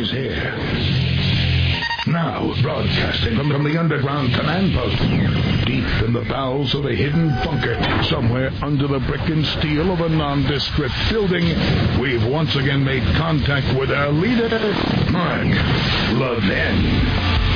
is here. Now, broadcasting from the underground command post, deep in the bowels of a hidden bunker, somewhere under the brick and steel of a nondescript building, we've once again made contact with our leader, Mark Levin.